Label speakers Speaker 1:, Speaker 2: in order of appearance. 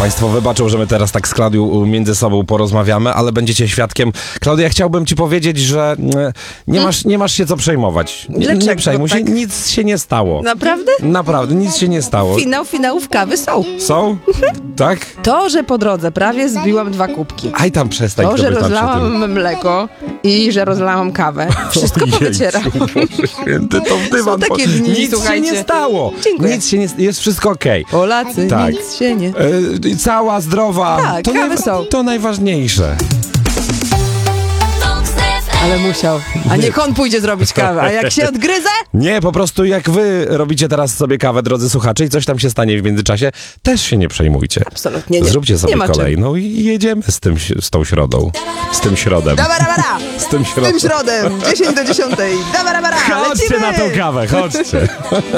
Speaker 1: Państwo wybaczą, że my teraz tak z Klaudią między sobą porozmawiamy, ale będziecie świadkiem. Klaudia, chciałbym ci powiedzieć, że nie masz się co przejmować.
Speaker 2: Dlaczego
Speaker 1: Nie przejmuj się,
Speaker 2: tak?
Speaker 1: nic się nie stało.
Speaker 2: Naprawdę?
Speaker 1: Naprawdę, nic się nie stało.
Speaker 2: Finałów kawy są.
Speaker 1: Są? Tak?
Speaker 2: To, że po drodze prawie zbiłam 2 kubki.
Speaker 1: Aj tam przestań.
Speaker 2: To, że
Speaker 1: wystarczy tym.
Speaker 2: rozlałam mleko i że rozlałam kawę. Wszystko
Speaker 1: Ojejciu,
Speaker 2: powycieram.
Speaker 1: Boże święty, to w dywan.
Speaker 2: Są takie dni,
Speaker 1: nic
Speaker 2: słuchajcie.
Speaker 1: się nie stało.
Speaker 2: Dziękuję.
Speaker 1: Nic się nie, jest wszystko okej.
Speaker 2: Polacy,
Speaker 1: Tak.
Speaker 2: nic się nie...
Speaker 1: Cała, zdrowa.
Speaker 2: Tak, kawy są.
Speaker 1: To najważniejsze.
Speaker 2: Ale musiał. A niech on pójdzie zrobić kawę. A jak się odgryzę?
Speaker 1: Nie, po prostu jak wy robicie teraz sobie kawę, drodzy słuchacze, i coś tam się stanie w międzyczasie, też się nie przejmujcie.
Speaker 2: Absolutnie nie.
Speaker 1: Zróbcie sobie
Speaker 2: Nie ma czym.
Speaker 1: kolejną i jedziemy z tą środą. Z tym środem.
Speaker 2: Dabara.
Speaker 1: Z tym
Speaker 2: Z tym środem. 10 do 10. Dabara.
Speaker 1: Chodźcie
Speaker 2: Lecimy.
Speaker 1: na tą kawę, chodźcie.